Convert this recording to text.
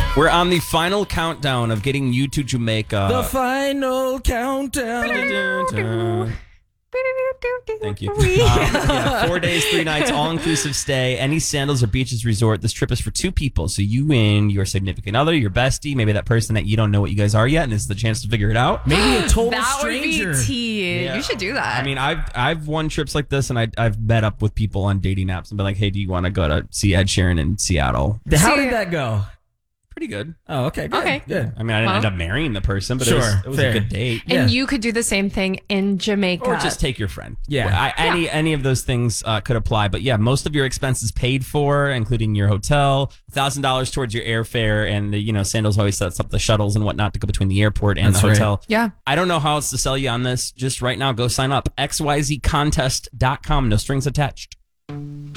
We're on the final countdown of getting you to Jamaica. The final countdown. Thank you. 4 days, 3 nights, all-inclusive stay. Any Sandals or Beaches resort. This trip is for 2 people. So you and your significant other, your bestie, maybe that person that you don't know what you guys are yet, and this is the chance to figure it out. Maybe a total That stranger. would be tea. Yeah. You should do that. I mean, I've won trips like this, and I've met up with people on dating apps and been like, hey, do you want to go to see Ed Sheeran in Seattle? How did that go? Pretty good. Oh, okay. Good. Okay. Good. I mean, I didn't end up marrying the person, but Sure, it was fair. a good date. and Yeah. you could do the same thing in Jamaica. Or just take your friend. Yeah. Any of those things could apply. But yeah, most of your expenses paid for, including your hotel, $1,000 towards your airfare, and Sandals always sets up the shuttles and whatnot to go between the airport and That's the right. hotel. Yeah. I don't know how else to sell you on this. Just right now, go sign up. XYZcontest.com. No strings attached.